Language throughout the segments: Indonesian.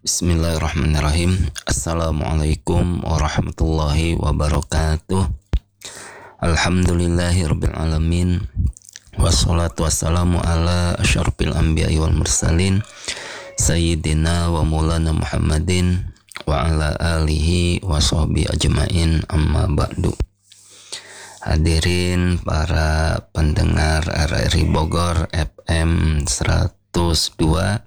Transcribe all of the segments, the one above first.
Bismillahirrahmanirrahim. Assalamualaikum warahmatullahi wabarakatuh. Alhamdulillahirabbil alamin. Wassalatu wassalamu ala asyrafil anbiya'i wal mursalin sayyidina wa maulana Muhammadin wa ala alihi wa sahbihi ajmain, amma ba'du. Hadirin para pendengar RRI Bogor FM 102,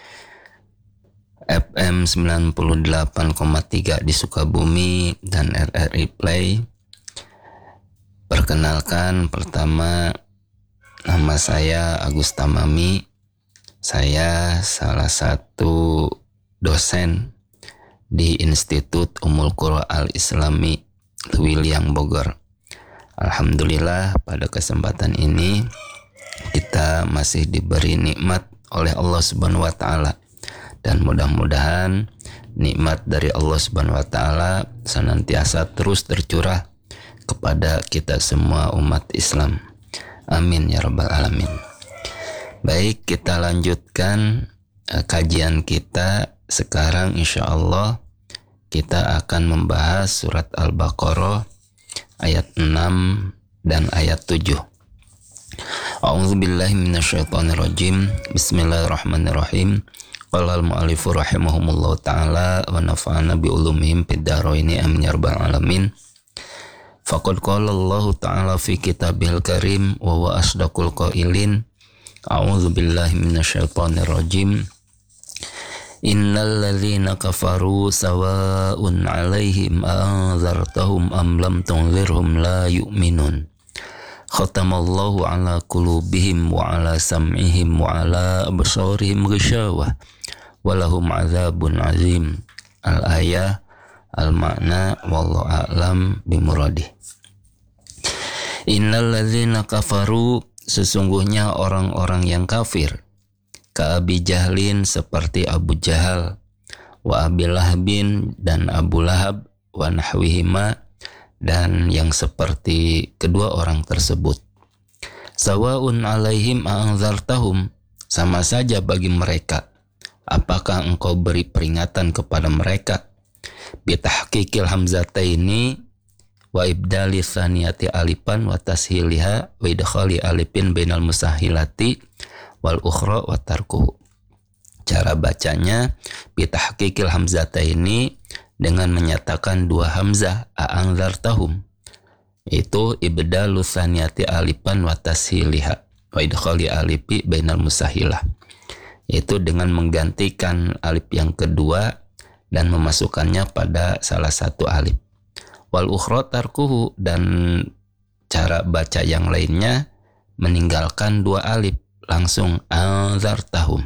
FM 98,3 di Sukabumi, dan RRI Play. Perkenalkan, pertama, nama saya Agus Tamami. Saya salah satu dosen di Institut Ummul Qura Al-Islami Lewiliang Bogor. Alhamdulillah, pada kesempatan ini kita masih diberi nikmat oleh Allah Subhanahu wa taala, dan mudah-mudahan nikmat dari Allah Subhanahu wa taala senantiasa terus tercurah kepada kita semua umat Islam. Amin ya rabbal alamin. Baik, kita lanjutkan kajian kita. Sekarang insyaallah kita akan membahas surat Al-Baqarah ayat 6 dan ayat 7. A'udzubillahi minasyaitonirrajim. Bismillahirrahmanirrahim. Qala al-mu'allifu rahimahumullah ta'ala wa nafa'ana bi ulumihim fid dharaini amin ya rabbal alamin. Faqad qala Allah ta'ala fi kitabihil karim wa huwa asdaqul qailin. A'udzubillahi minasyaitonirrajim. Innal ladzina kafaru sawa'un 'alaihim anzartahum am lam tunzirhum la yu'minun. Khatamallahu 'ala qulubihim wa 'ala sam'ihim wa 'ala absarihim ghishawah wa lahum 'adzabun 'azim. Al-ayah, al-makna, wallahu a'lam bimuradih. Innal ladzina kafaru, sesungguhnya orang-orang yang kafir, ka Abi Jahlin, seperti Abu Jahal, wa Abi Lahabin, dan Abu Lahab, wa nahwihima, dan yang seperti kedua orang tersebut. Sawa'un alaihim a'anzartahum, sama saja bagi mereka apakah engkau beri peringatan kepada mereka. Bitahqiqil hamzataini wa ibdali tsaniyati alifan wa tashiliha wa idkhali alifin bainal musahilati wal ukhra wa tarkuhu. Cara bacanya bitahqiqil hamzataini, dengan menyatakan dua hamzah, a'anzartahum, itu ibdalu tsaniyati alifan wa tashiliha wa idkhali alifi bainal musahilah, itu dengan menggantikan alif yang kedua dan memasukkannya pada salah satu alif. Wal ukhra tarkuhu, dan cara baca yang lainnya meninggalkan dua alif, langsung anzartahum.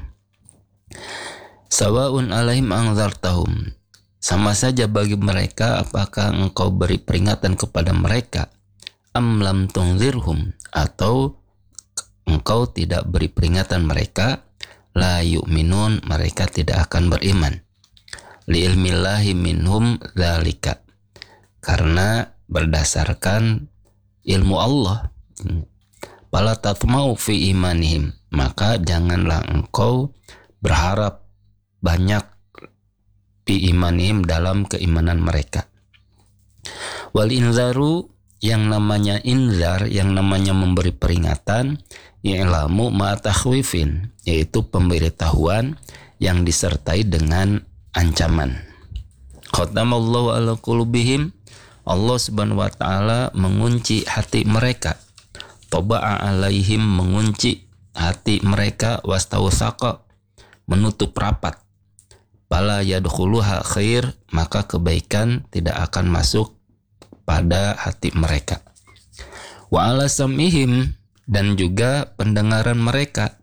Sawa'un alaihim anzartahum, sama saja bagi mereka apakah engkau beri peringatan kepada mereka. Am lam tunzirhum, atau engkau tidak beri peringatan mereka. La yu'minun, mereka tidak akan beriman. Li ilmillahi minhum dzalika, karena berdasarkan ilmu Allah. Fala tatma'u fi imanihim, maka janganlah engkau berharap banyak fi imanihim, dalam keimanan mereka. Wal inzaru, yang namanya inzar, yang namanya memberi peringatan, i'lamu ma takhwifin, yaitu pemberitahuan yang disertai dengan ancaman. Khatamallahu ala qulubihim, Allah Subhanahu wa taala mengunci hati mereka. Taba'a alaihim, mengunci hati mereka. Wastawsaqa, menutup rapat. Fala yadkhuluha khair, maka kebaikan tidak akan masuk pada hati mereka. Wa ala sam'ihim, dan juga pendengaran mereka.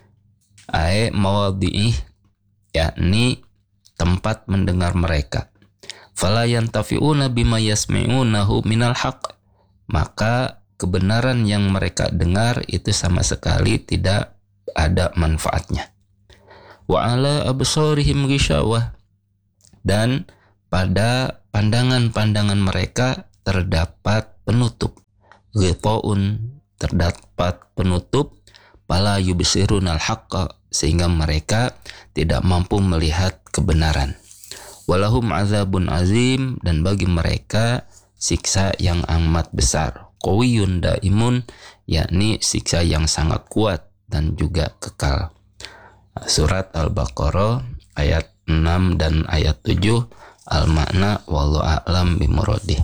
Ai mawadhi'ih, yakni tempat mendengar mereka. Fala yantafi'una bima yasmi'unahu minal haqq, maka kebenaran yang mereka dengar itu sama sekali tidak ada manfaatnya. Wa ala absarihim ghishawah, dan pada pandangan-pandangan mereka terdapat penutup. Ghitaun, terdapat penutup. fala yubsirunal haqqa, sehingga mereka tidak mampu melihat kebenaran. Walahum azabun azim, dan bagi mereka siksa yang amat besar. Qawiyun daimun, yakni siksa yang sangat kuat dan juga kekal. Surat Al-Baqarah ayat 6 dan ayat 7. Al-makna wallahu a'lam bimuradih.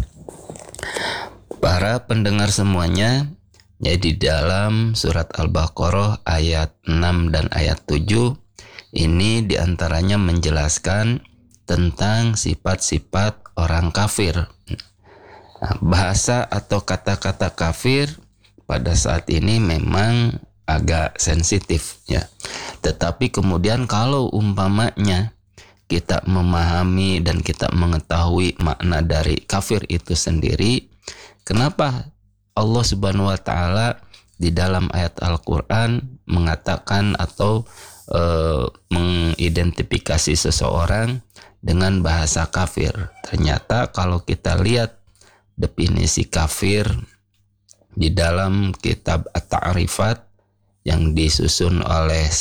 Para pendengar semuanya, jadi dalam surat Al-Baqarah ayat 6 dan ayat 7 ini diantaranya menjelaskan tentang sifat-sifat orang kafir. Nah, bahasa atau kata-kata kafir pada saat ini memang agak sensitif ya. Tetapi kemudian kalau umpamanya kita memahami dan kita mengetahui makna dari kafir itu sendiri, kenapa Allah Subhanahu wa taala di dalam ayat Al-Qur'an mengatakan atau mengidentifikasi seseorang dengan bahasa kafir? Ternyata kalau kita lihat definisi kafir di dalam kitab At-Ta'rifat yang disusun oleh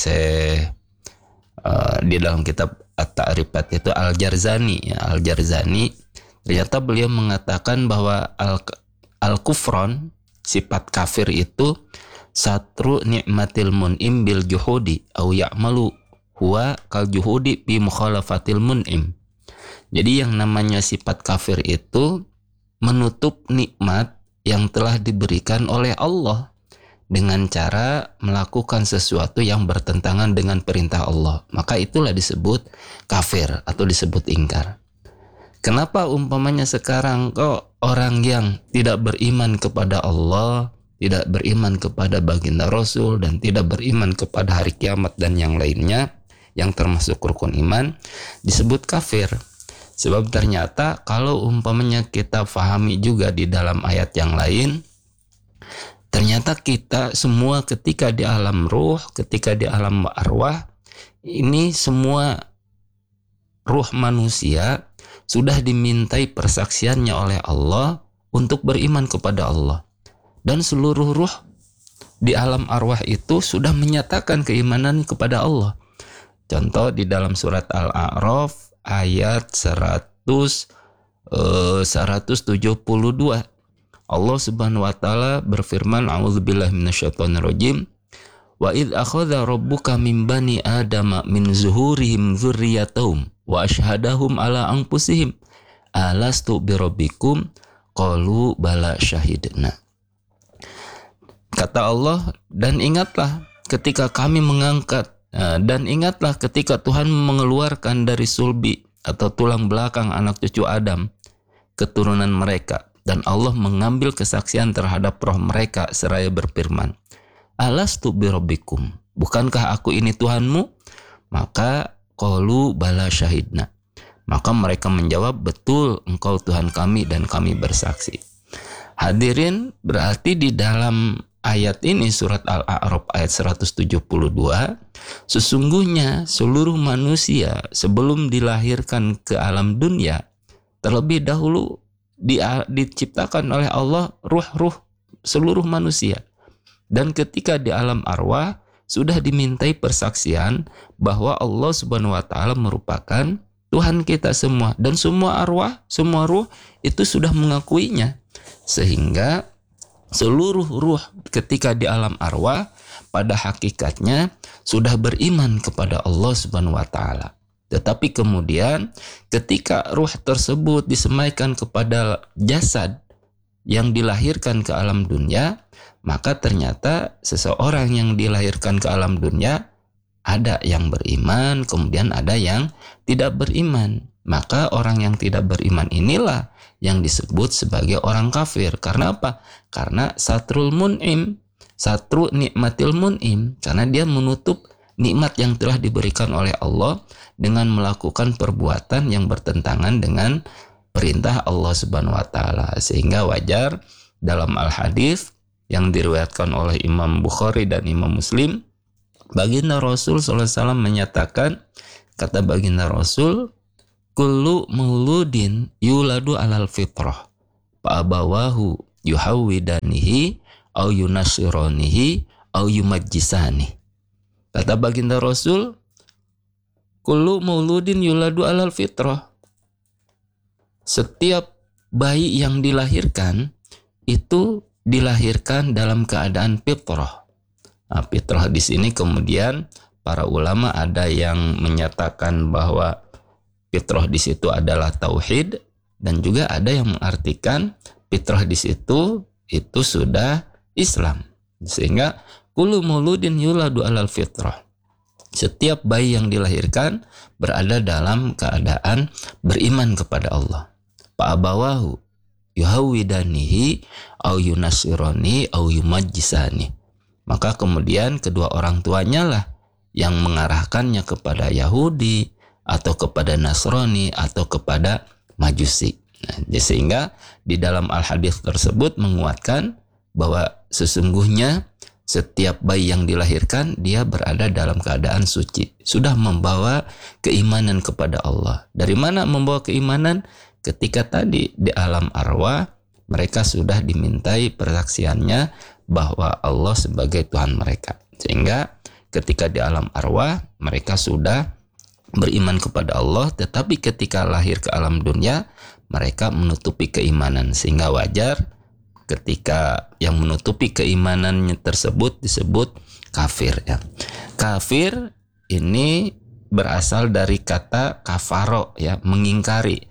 di dalam kitab At-Ta'rifat itu Al-Jarzani ya, Al-Jarzani, ternyata beliau mengatakan bahwa al-kufron, sifat kafir itu satru ni'matil mun'im bil juhudi au ya'malu huwa kal juhudi bi mukhalafatil mun'im. Jadi yang namanya sifat kafir itu menutup nikmat yang telah diberikan oleh Allah dengan cara melakukan sesuatu yang bertentangan dengan perintah Allah. Maka itulah disebut kafir atau disebut ingkar. Kenapa umpamanya sekarang kok orang yang tidak beriman kepada Allah, tidak beriman kepada baginda Rasul, dan tidak beriman kepada hari kiamat dan yang lainnya yang termasuk rukun iman disebut kafir? Sebab ternyata kalau umpamanya kita fahami juga di dalam ayat yang lain, ternyata kita semua ketika di alam ruh, ketika di alam arwah, ini semua ruh manusia sudah dimintai persaksiannya oleh Allah untuk beriman kepada Allah. Dan seluruh ruh di alam arwah itu sudah menyatakan keimanan kepada Allah. Contoh di dalam surat Al-A'raf ayat 172. Allah Subhanahu wa taala berfirman, a'udzubillahi minasyaitonirrajim, wa idz akhadha rabbuka min bani adama min zuhurihim dzurriyyatahum wa asyhadahum ala anfusihim alastu birabbikum qalu bala syahidna. Kata Allah, dan ingatlah ketika kami mengangkat, dan ingatlah ketika Tuhan mengeluarkan dari sulbi atau tulang belakang anak cucu Adam keturunan mereka, dan Allah mengambil kesaksian terhadap roh mereka seraya berfirman, alastu birabbikum, bukankah aku ini Tuhanmu? Maka qalu bala syahidna, maka mereka menjawab, betul engkau Tuhan kami dan kami bersaksi. Hadirin, berarti di dalam ayat ini surat Al-A'raf ayat 172, sesungguhnya seluruh manusia sebelum dilahirkan ke alam dunia terlebih dahulu diciptakan oleh Allah ruh-ruh seluruh manusia. Dan ketika di alam arwah sudah dimintai persaksian bahwa Allah Subhanahu wa taala merupakan Tuhan kita semua, dan semua arwah, semua ruh itu sudah mengakuinya. Sehingga seluruh ruh ketika di alam arwah pada hakikatnya sudah beriman kepada Allah Subhanahu wa taala. Tetapi kemudian ketika ruh tersebut disemaikan kepada jasad yang dilahirkan ke alam dunia, maka ternyata seseorang yang dilahirkan ke alam dunia ada yang beriman, kemudian ada yang tidak beriman. Maka orang yang tidak beriman inilah yang disebut sebagai orang kafir. Karena apa? Karena satrul mun'im, satru nikmatil mun'im, karena dia menutup nikmat yang telah diberikan oleh Allah dengan melakukan perbuatan yang bertentangan dengan perintah Allah Subhanahu wa taala. Sehingga wajar dalam al-hadis yang diriwayatkan oleh Imam Bukhari dan Imam Muslim, baginda Rasul SAW menyatakan, kata baginda Rasul, kullu mauludin yuladu alal fitrah fa abawahu yuhawwidanihi au yunasironihi au yumajjisani. Kata baginda Rasul, kullu mauludin yuladu alal fitrah. Setiap bayi yang dilahirkan itu dilahirkan dalam keadaan fitrah. Nah, fitrah di sini kemudian para ulama ada yang menyatakan bahwa fitrah di situ adalah tauhid, dan juga ada yang mengartikan fitrah di situ itu sudah Islam. Sehingga kullu mauludin yuladu alal fitrah. Setiap bayi yang dilahirkan berada dalam keadaan beriman kepada Allah. Fa'abawahu yuhawwidanihi au yunasirani au yumajjisani. Maka kemudian kedua orang tuanya lah yang mengarahkannya kepada Yahudi atau kepada Nasrani atau kepada Majusi. Nah, sehingga di dalam al-hadis tersebut menguatkan bahwa sesungguhnya setiap bayi yang dilahirkan dia berada dalam keadaan suci, sudah membawa keimanan kepada Allah. Dari mana membawa keimanan? Ketika tadi di alam arwah mereka sudah dimintai persaksiannya bahwa Allah sebagai Tuhan mereka. Sehingga ketika di alam arwah mereka sudah beriman kepada Allah, tetapi ketika lahir ke alam dunia mereka menutupi keimanan, sehingga wajar ketika yang menutupi keimanannya tersebut disebut kafir ya. Kafir ini berasal dari kata kafaro ya, mengingkari.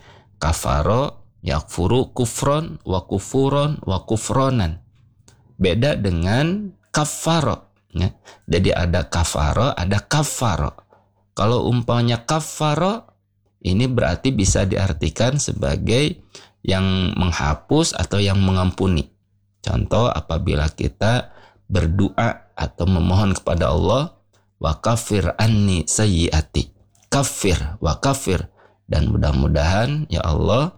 Kafaro yakfuru kufron wa kufuron wa kufronan. Beda dengan kafaro ya. Jadi ada kafaro, ada kafaro. Kalau umpamanya kafaro ini berarti bisa diartikan sebagai yang menghapus atau yang mengampuni. Contoh apabila kita berdoa atau memohon kepada Allah, wa kafir anni sayyiati. Kafir wa kafir, dan mudah-mudahan ya Allah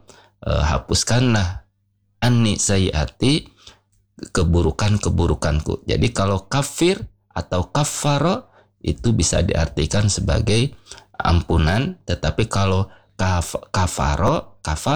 hapuskanlah anni sayyiati, keburukan-keburukanku. Jadi kalau kafir atau kafaro itu bisa diartikan sebagai ampunan, tetapi kalau kafaro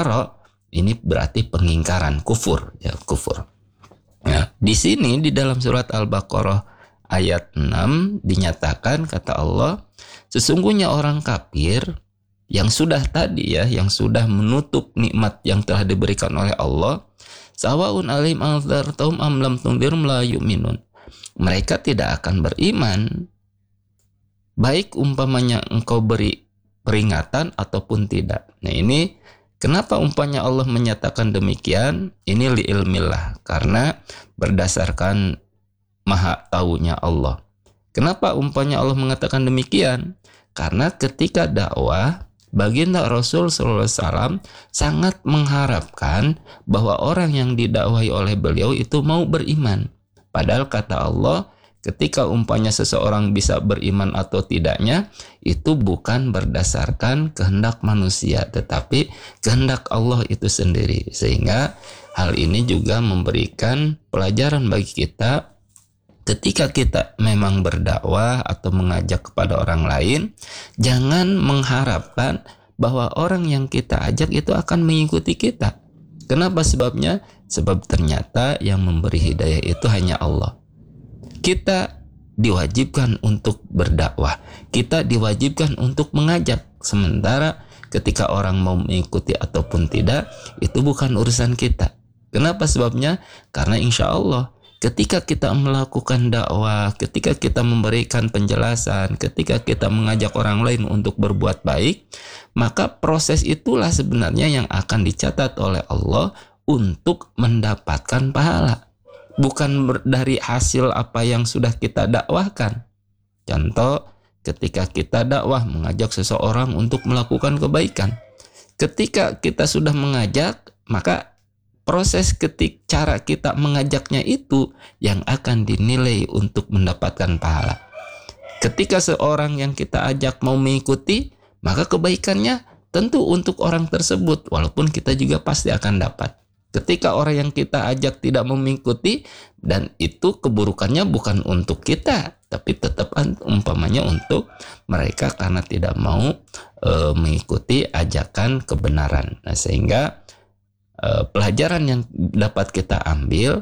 ini berarti pengingkaran, kufur ya, kufur. Ya, di sini di dalam surat Al-Baqarah ayat 6 dinyatakan kata Allah, sesungguhnya orang kafir yang sudah tadi ya, yang sudah menutup nikmat yang telah diberikan oleh Allah, sawaun alim anzartum am lam tundirum la yu'minun. Mereka tidak akan beriman baik umpamanya engkau beri peringatan ataupun tidak. Nah ini kenapa umpamanya Allah menyatakan demikian? Ini li'ilmillah, karena berdasarkan maha taunya Allah. Kenapa umpamanya Allah mengatakan demikian? Karena ketika dakwah baginda Rasul SAW sangat mengharapkan bahwa orang yang didakwahi oleh beliau itu mau beriman. Padahal kata Allah, ketika umpamanya seseorang bisa beriman atau tidaknya itu bukan berdasarkan kehendak manusia, tetapi kehendak Allah itu sendiri. Sehingga hal ini juga memberikan pelajaran bagi kita ketika kita memang berdakwah atau mengajak kepada orang lain, jangan mengharapkan bahwa orang yang kita ajak itu akan mengikuti kita. Kenapa sebabnya? Sebab ternyata yang memberi hidayah itu hanya Allah. Kita diwajibkan untuk berdakwah, kita diwajibkan untuk mengajak. Sementara ketika orang mau mengikuti ataupun tidak, itu bukan urusan kita. Kenapa sebabnya? Karena insya Allah ketika kita melakukan dakwah, ketika kita memberikan penjelasan, ketika kita mengajak orang lain untuk berbuat baik, maka proses itulah sebenarnya yang akan dicatat oleh Allah untuk mendapatkan pahala. Bukan dari hasil apa yang sudah kita dakwahkan. Contoh, ketika kita dakwah mengajak seseorang untuk melakukan kebaikan. Ketika kita sudah mengajak, maka proses cara kita mengajaknya itu yang akan dinilai untuk mendapatkan pahala. Ketika seorang yang kita ajak mau mengikuti, maka kebaikannya tentu untuk orang tersebut, walaupun kita juga pasti akan dapat. Ketika orang yang kita ajak tidak mengikuti, dan itu keburukannya bukan untuk kita, tapi tetap umpamanya untuk mereka karena tidak mau mengikuti ajakan kebenaran. Nah, sehingga pelajaran yang dapat kita ambil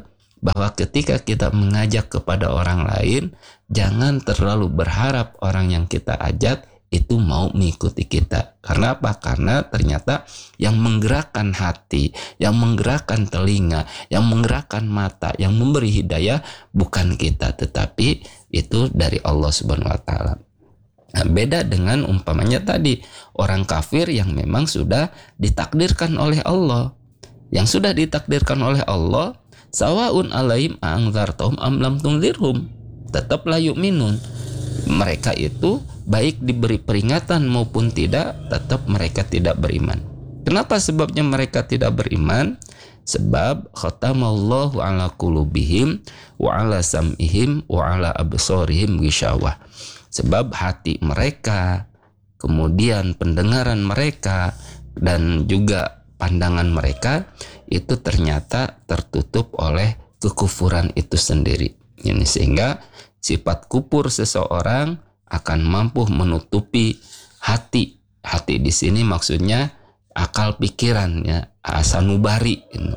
bahwa ketika kita mengajak kepada orang lain, jangan terlalu berharap orang yang kita ajak itu mau mengikuti kita. Karena apa? Karena ternyata yang menggerakkan hati, yang menggerakkan telinga, yang menggerakkan mata, yang memberi hidayah bukan kita, tetapi itu dari Allah Subhanahu wa taala. Nah, beda dengan umpamanya tadi orang kafir yang memang sudah ditakdirkan oleh Allah. Yang sudah ditakdirkan oleh Allah, sawaun alaihim a'anzartahum am lam tunzirhum, tetap la yu'minun. Mereka itu baik diberi peringatan maupun tidak, tetap mereka tidak beriman. Kenapa sebabnya mereka tidak beriman? Sebab khatamallahu ala qulubihim wa ala sam'ihim wa ala absarihim ghisyawah. Sebab hati mereka, kemudian pendengaran mereka, dan juga pandangan mereka itu ternyata tertutup oleh kekufuran itu sendiri. Ini sehingga sifat kufur seseorang akan mampu menutupi hati. Hati di sini maksudnya akal pikirannya, sanubari.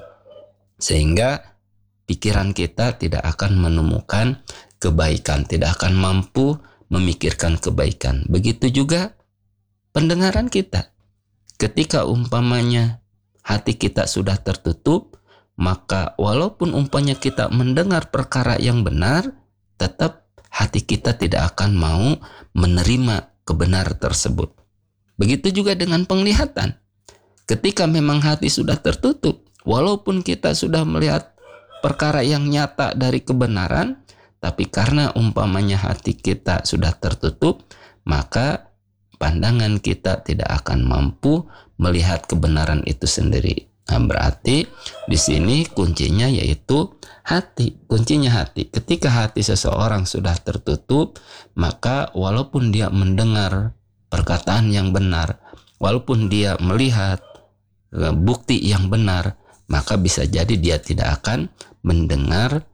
Sehingga pikiran kita tidak akan menemukan kebaikan, tidak akan mampu memikirkan kebaikan. Begitu juga pendengaran kita. Ketika umpamanya hati kita sudah tertutup, maka walaupun umpamanya kita mendengar perkara yang benar, tetap hati kita tidak akan mau menerima kebenaran tersebut. Begitu juga dengan penglihatan. Ketika memang hati sudah tertutup, walaupun kita sudah melihat perkara yang nyata dari kebenaran, tapi karena umpamanya hati kita sudah tertutup, maka pandangan kita tidak akan mampu melihat kebenaran itu sendiri. Nah, berarti di sini kuncinya yaitu hati. Kuncinya hati. Ketika hati seseorang sudah tertutup, maka walaupun dia mendengar perkataan yang benar, walaupun dia melihat bukti yang benar, maka bisa jadi dia tidak akan mendengar,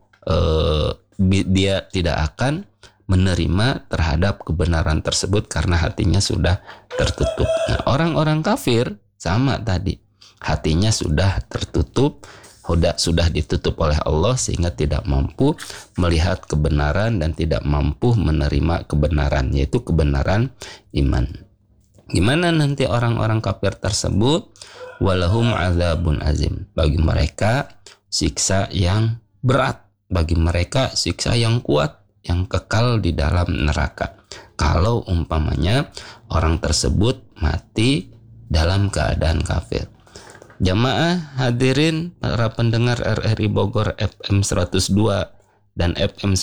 dia tidak akan menerima terhadap kebenaran tersebut karena hatinya sudah tertutup. Nah, orang-orang kafir sama tadi. Hatinya sudah tertutup, sudah ditutup oleh Allah sehingga tidak mampu melihat kebenaran dan tidak mampu menerima kebenaran, yaitu kebenaran iman. Gimana nanti orang-orang kafir tersebut? Walahum azabun azim. Bagi mereka siksa yang berat, bagi mereka siksa yang kuat, yang kekal di dalam neraka. Kalau umpamanya orang tersebut mati dalam keadaan kafir. Jamaah hadirin para pendengar RRI Bogor FM 102 dan FM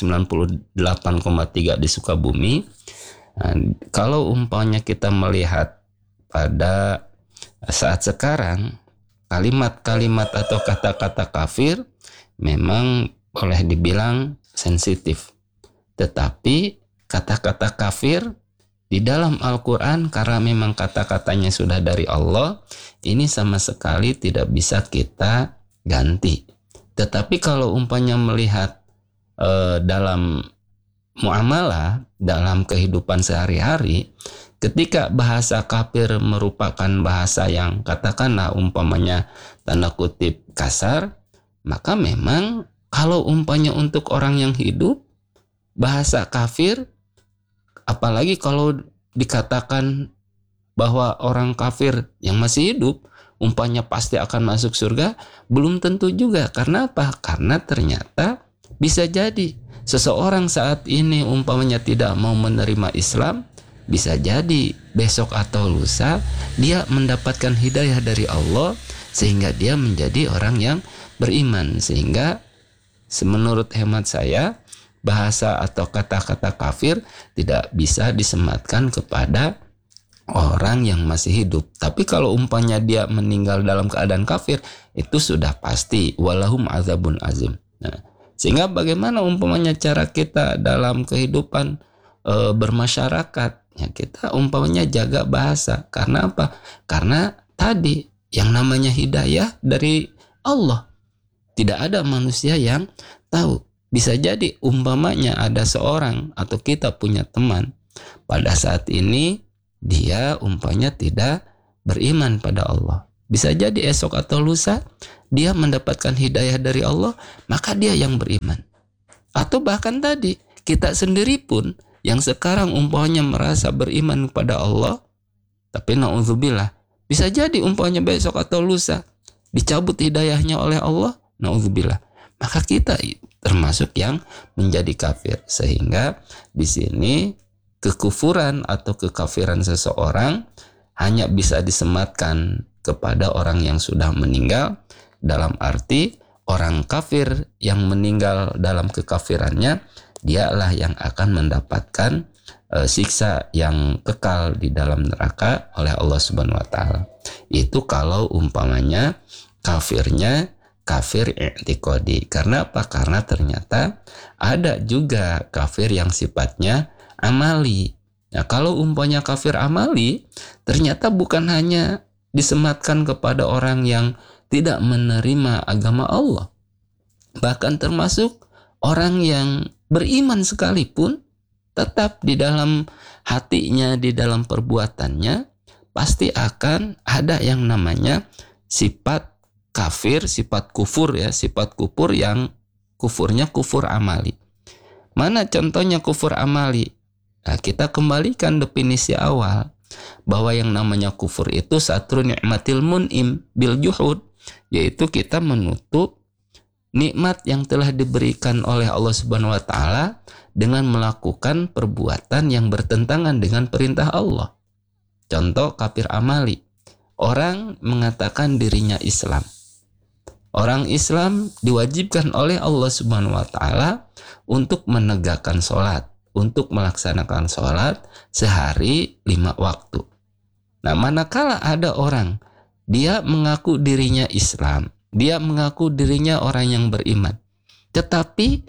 98,3 di Sukabumi. Nah, kalau umpamanya kita melihat pada saat sekarang, kalimat-kalimat atau kata-kata kafir memang boleh dibilang sensitif. Tetapi kata-kata kafir di dalam Al-Quran, karena memang kata-katanya sudah dari Allah, ini sama sekali tidak bisa kita ganti. Tetapi kalau umpamanya melihat dalam muamalah, dalam kehidupan sehari-hari, ketika bahasa kafir merupakan bahasa yang katakanlah umpamanya tanda kutip kasar, maka memang kalau umpamanya untuk orang yang hidup, bahasa kafir, apalagi kalau dikatakan bahwa orang kafir yang masih hidup umpamanya pasti akan masuk surga, belum tentu juga. Karena apa? Karena ternyata bisa jadi seseorang saat ini umpamanya tidak mau menerima Islam, bisa jadi besok atau lusa dia mendapatkan hidayah dari Allah sehingga dia menjadi orang yang beriman. Sehingga menurut hemat saya, bahasa atau kata-kata kafir tidak bisa disematkan kepada orang yang masih hidup. Tapi kalau umpamanya dia meninggal dalam keadaan kafir, itu sudah pasti walahum azabun azim. Nah, sehingga bagaimana umpamanya cara kita dalam kehidupan bermasyarakat, ya kita umpamanya jaga bahasa. Karena apa? Karena tadi yang namanya hidayah dari Allah. Tidak ada manusia yang tahu. Bisa jadi umpamanya ada seorang atau kita punya teman pada saat ini dia umpamanya tidak beriman pada Allah. Bisa jadi esok atau lusa dia mendapatkan hidayah dari Allah, maka dia yang beriman. Atau bahkan tadi kita sendiri pun yang sekarang umpamanya merasa beriman kepada Allah, tapi na'udzubillah, bisa jadi umpamanya besok atau lusa dicabut hidayahnya oleh Allah, na'udzubillah, maka kita termasuk yang menjadi kafir. Sehingga di sini kekufuran atau kekafiran seseorang hanya bisa disematkan kepada orang yang sudah meninggal, dalam arti orang kafir yang meninggal dalam kekafirannya, dialah yang akan mendapatkan siksa yang kekal di dalam neraka oleh Allah Subhanahu wa taala. Itu kalau umpamanya kafirnya kafir i'tiqadi. Karena apa? Karena ternyata ada juga kafir yang sifatnya amali. Nah, kalau umpamanya kafir amali, ternyata bukan hanya disematkan kepada orang yang tidak menerima agama Allah, bahkan termasuk orang yang beriman sekalipun, tetap di dalam hatinya, di dalam perbuatannya, pasti akan ada yang namanya sifat kafir, sifat kufur ya, sifat kufur yang kufurnya kufur amali. Mana contohnya kufur amali? Nah, kita kembalikan definisi awal bahwa yang namanya kufur itu satru ni'matil mun'im bil juhud, yaitu kita menutup nikmat yang telah diberikan oleh Allah Subhanahu wa taala dengan melakukan perbuatan yang bertentangan dengan perintah Allah. Contoh kafir amali. Orang mengatakan dirinya Islam. Orang Islam diwajibkan oleh Allah Subhanahu wa taala untuk menegakkan sholat, untuk melaksanakan sholat sehari 5 waktu. Nah, manakala ada orang, dia mengaku dirinya Islam, dia mengaku dirinya orang yang beriman, tetapi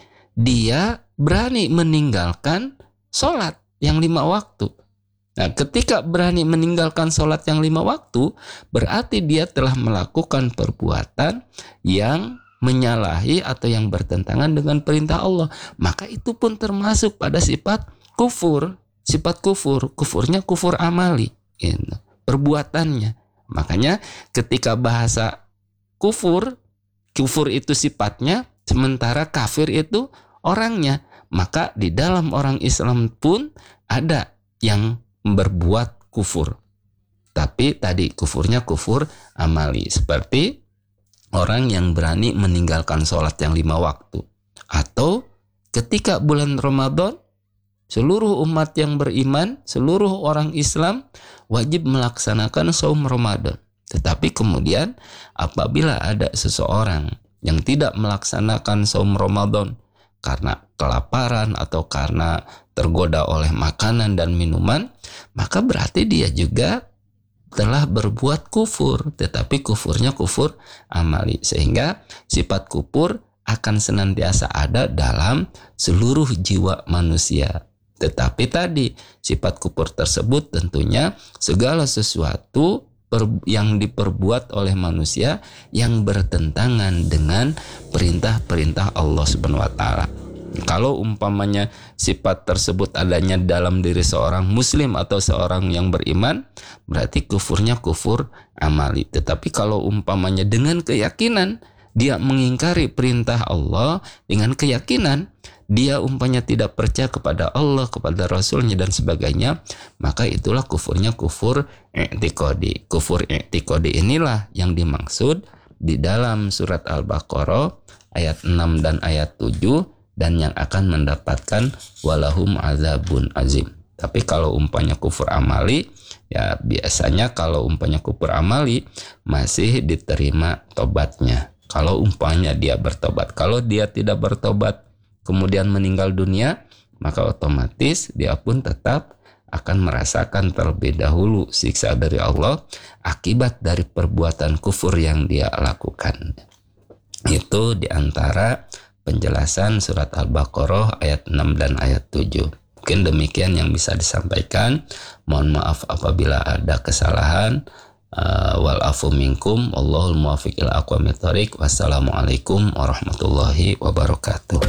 dia berani meninggalkan sholat yang 5 waktu. Nah, ketika berani meninggalkan sholat yang 5 waktu, berarti dia telah melakukan perbuatan yang menyalahi atau yang bertentangan dengan perintah Allah. Maka itu pun termasuk pada sifat kufur. Sifat kufur, kufurnya kufur amali, gitu, perbuatannya. Makanya ketika bahasa kufur, kufur itu sifatnya, sementara kafir itu orangnya. Maka di dalam orang Islam pun ada yang berbuat kufur. Tapi tadi kufurnya kufur amali. Seperti orang yang berani meninggalkan sholat yang 5 waktu. Atau ketika bulan Ramadan, seluruh umat yang beriman, seluruh orang Islam wajib melaksanakan saum Ramadan. Tetapi kemudian apabila ada seseorang yang tidak melaksanakan saum Ramadan karena kelaparan atau karena tergoda oleh makanan dan minuman, maka berarti dia juga telah berbuat kufur, tetapi kufurnya kufur amali. Sehingga sifat kufur akan senantiasa ada dalam seluruh jiwa manusia. Tetapi tadi sifat kufur tersebut tentunya segala sesuatu yang diperbuat oleh manusia yang bertentangan dengan perintah-perintah Allah Subhanahu wa taala. Kalau umpamanya sifat tersebut adanya dalam diri seorang muslim atau seorang yang beriman, berarti kufurnya kufur amali. Tetapi kalau umpamanya dengan keyakinan dia mengingkari perintah Allah, dengan keyakinan dia umpamanya tidak percaya kepada Allah, kepada Rasulnya dan sebagainya, maka itulah kufurnya kufur i'tiqadi. Kufur i'tiqadi inilah yang dimaksud di dalam surat Al-Baqarah ayat 6 dan ayat 7, dan yang akan mendapatkan walahum azabun azim. Tapi kalau umpamanya kufur amali, ya biasanya kalau umpamanya kufur amali masih diterima tobatnya. Kalau umpamanya dia bertobat, kalau dia tidak bertobat kemudian meninggal dunia, maka otomatis dia pun tetap akan merasakan terlebih dahulu siksa dari Allah akibat dari perbuatan kufur yang dia lakukan. Itu diantara penjelasan surat Al-Baqarah ayat 6 dan ayat 7. Mungkin demikian yang bisa disampaikan. Mohon maaf apabila ada kesalahan. Wal afu minkum. Allahul muwaffiq ila aqwamit thoriq. Wassalamualaikum warahmatullahi wabarakatuh.